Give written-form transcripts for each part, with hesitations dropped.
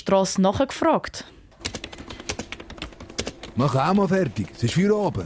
Strasse nachgefragt. Mach auch mal fertig, es ist Feierabend.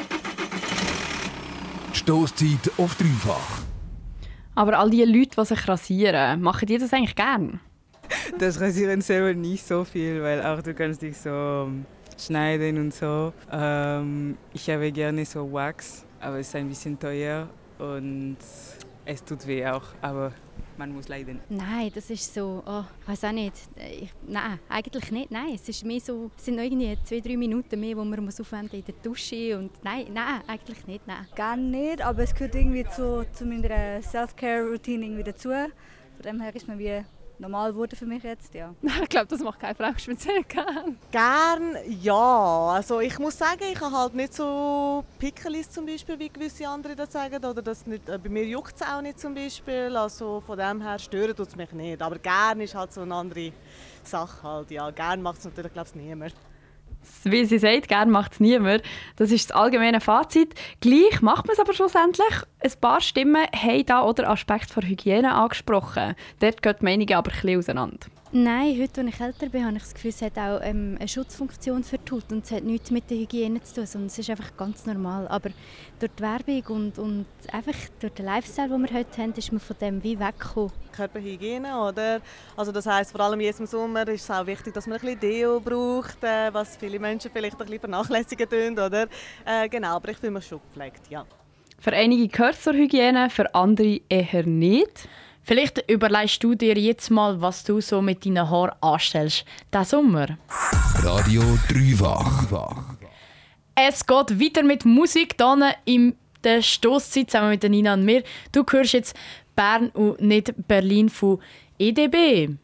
Stosszeit auf dreifach. Aber all die Leute, die sich rasieren, machen die das eigentlich gern? Das Rasieren selber nicht so viel, weil auch du kannst dich so schneiden und so. Ich habe gerne so Wax, aber es ist ein bisschen teuer und es tut weh auch, aber man muss leiden. Nein, das ist so, ich weiß auch nicht. Nein, eigentlich nicht. Nein, es ist mehr so, es sind noch irgendwie 2-3 Minuten mehr, wo man muss aufwenden in der Dusche und nein, eigentlich nicht, nein. Gar nicht, aber es gehört irgendwie zu meiner Self-Care-Routine irgendwie dazu. Von dem her ist man wie normal geworden für mich jetzt, ja. Ich glaube, das macht keine Frau speziell gern. Gern, ja. Also ich muss sagen, ich habe halt nicht so Pickelis zum Beispiel, wie gewisse andere das sagen. Oder das nicht, bei mir juckt es auch nicht zum Beispiel. Also von dem her stören tut es mich nicht. Aber gern ist halt so eine andere Sache halt. Ja, gern macht es natürlich, glaube ich, niemand. Wie sie sagt, gerne macht es niemand. Das ist das allgemeine Fazit. Gleich macht man es aber schlussendlich. Ein paar Stimmen haben da oder Aspekt von Hygiene angesprochen. Dort gehen die Meinungen aber ein bisschen auseinander. Nein, heute, als ich älter bin, habe ich das Gefühl, es hat auch eine Schutzfunktion für die Haut und es hat nichts mit der Hygiene zu tun, sondern es ist einfach ganz normal. Aber durch die Werbung und einfach durch den Lifestyle, den wir heute haben, ist man von dem wie weggekommen. Körperhygiene, oder? Also das heisst, vor allem jetzt im Sommer ist es auch wichtig, dass man ein bisschen Deo braucht, was viele Menschen vielleicht ein bisschen vernachlässigen tun, oder? Genau, aber ich fühle mich schon gepflegt, ja. Für einige gehört es zur Hygiene, für andere eher nicht. Vielleicht überlegst du dir jetzt mal, was du so mit deinen Haaren anstellst, diesen Sommer. Radio dreifach. Es geht weiter mit Musik hier in der Stosszeit zusammen mit Nina und mir. Du hörst jetzt Bern und nicht Berlin von EDB.